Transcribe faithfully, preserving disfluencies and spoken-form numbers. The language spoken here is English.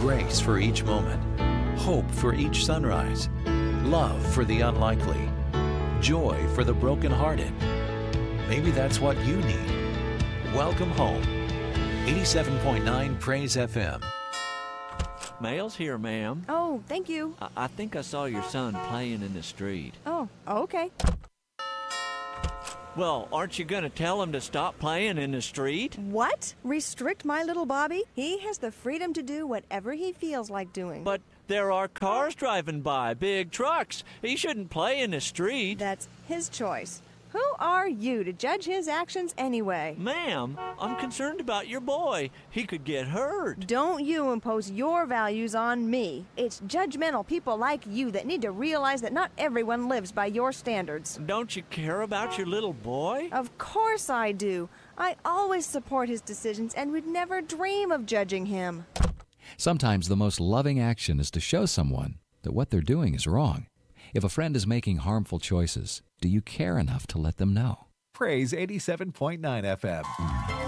Grace for each moment. Hope for each sunrise. Love for the unlikely. Joy for the brokenhearted. Maybe that's what you need. Welcome home. eighty-seven point nine Praise F M. Mail's here, ma'am. Oh, thank you. I, I think I saw your son playing in the street. Oh, okay. Well, aren't you going to tell him to stop playing in the street? What? Restrict my little Bobby? He has the freedom to do whatever he feels like doing. But there are cars driving by, big trucks. He shouldn't play in the street. That's his choice. Who are you to judge his actions anyway? Ma'am, I'm concerned about your boy. He could get hurt. Don't you impose your values on me. It's judgmental people like you that need to realize that not everyone lives by your standards. Don't you care about your little boy? Of course I do. I always support his decisions and would never dream of judging him. Sometimes the most loving action is to show someone that what they're doing is wrong. If a friend is making harmful choices, do you care enough to let them know? Praise eighty-seven point nine F M.